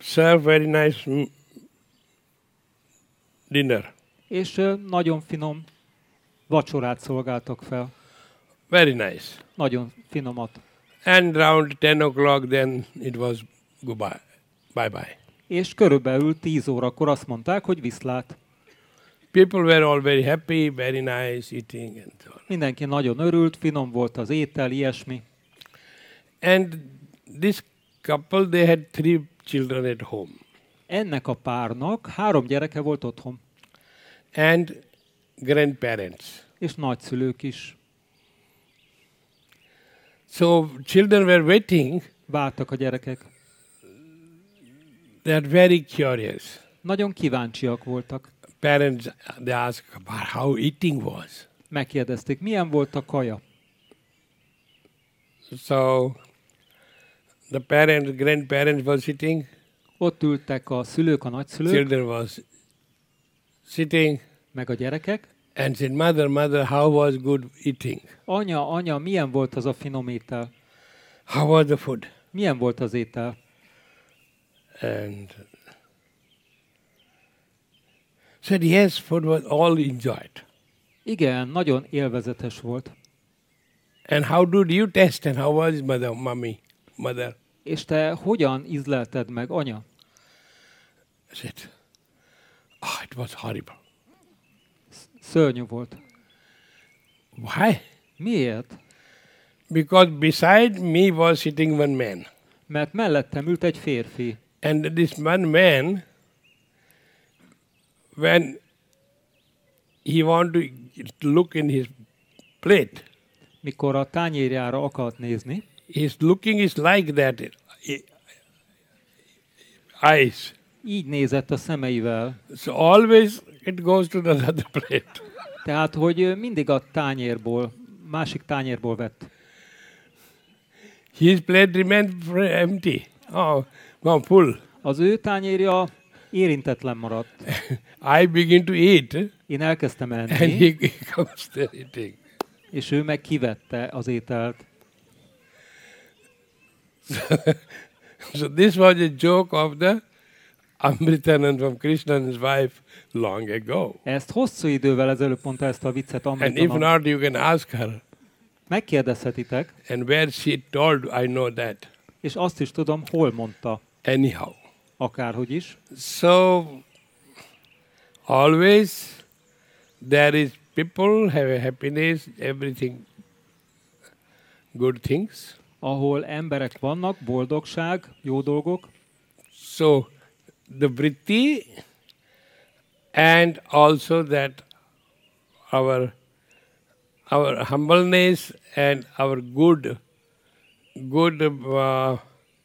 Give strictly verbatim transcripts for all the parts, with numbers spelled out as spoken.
serve very nice mm, dinner. És ö, nagyon finom vacsorát szolgáltak fel. Very nice. Nagyon finomat. And around ten o'clock then it was goodbye. Bye-bye. És körülbelül tíz órakor azt mondták, hogy viszlát. People were all very happy, very nice eating and so on. Mindenki nagyon örült, finom volt az étel, ilyesmi. And this couple, they had three children at home. Ennek a párnak három gyereke volt otthon. And grandparents. És nagyszülők is. So children were waiting. Vártak a gyerekek. They are very curious. Nagyon kíváncsiak voltak. Parents, they ask about how eating was. Megkérdezték, milyen volt a kaja. So the parents, grandparents were sitting. Ott ültek a szülők, a nagyszülők. Children was sitting. Meg a gyerekek. And said, mother, mother, how was good eating? Anya, anya, milyen volt az a finom étel? How was the food? Milyen volt az étel? And said, yes, food was all enjoyed. Igen, nagyon élvezetes volt. And how did you taste and how was mother, mommy, mother? És te hogyan ízlelted meg, anya? I said, oh, it was horrible. Szörnyű volt. Why? Miért? Because beside me was sitting one man. Mert mellettem ült egy férfi. And this one man, when he want to look in his plate, Mikor a tányérjára akart nézni, his looking is like that, eyes. így nézett a szemeivel. So always it goes to the other plate. Tehát, hogy mindig a tányérból, másik tányérból vett. His plate remained empty. Oh, no, full. Az ő tányérja érintetlen maradt. I begin to eat. Én elkezdtem And enni, he, he comes there eating. és ő meg kivette az ételt. So this was a joke of the Amritanand from Krishna's wife long ago. Ezt hosszú idővel ezelőtt mondta ezt a viccet And if Amritanand. not, you can ask her. Megkérdezhetitek, And where she told, I know that. és azt is tudom, hol mondta, Anyhow. akárhogy is. So always there is people have a happiness, everything, good things. Ahol emberek vannak, boldogság, jó dolgok, So the vritti and also that our our humbleness and our good good uh,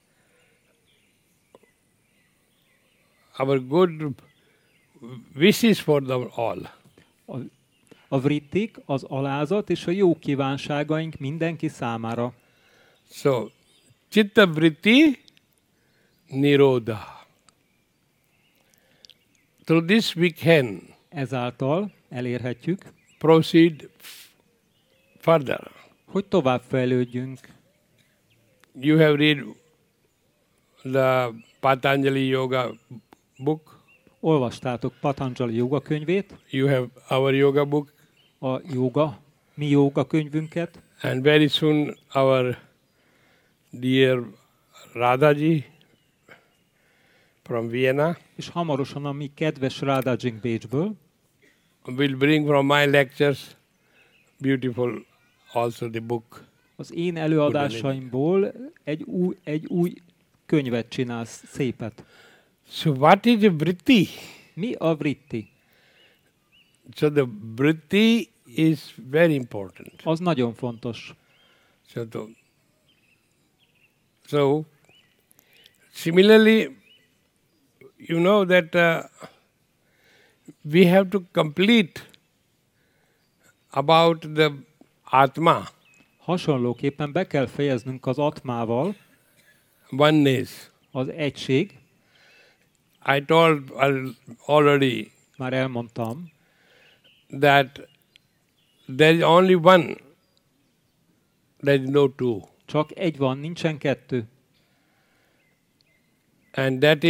our good wishes for them all. a, a vrittik, az alázat és a jó kívánságaink mindenki számára. So chitta vritti nirodha. Through this we can Ezáltal elérhetjük, proceed f- further. hogy tovább fejlődjünk. You have read the Patanjali Yoga book. Olvastátok Patanjali joga könyvét, You have our yoga book. a joga, mi joga könyvünket, And very soon our dear Radhaji from Vienna és hamarosan a mi kedves Radhajink Bécsből will bring from my lectures beautiful also the book. az én előadásaimból egy új, egy új könyvet csinálsz, szépet. So what is a vritti? Mi a vritti? So the vritti is very important. Az nagyon fontos. So, the, so similarly, you know that uh, we have to complete about the Atma, Hasonlóképpen be kell fejeznünk az atmával, oneness. az egység, I told al- already már elmondtam, that there is only one, there is no two. csak egy van, nincsen kettő. And that